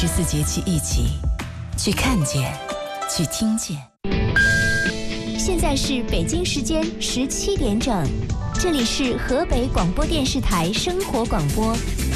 24节气一起去看见，去听见。 现在是北京时间17点整，这里是河北广播电视台生活广播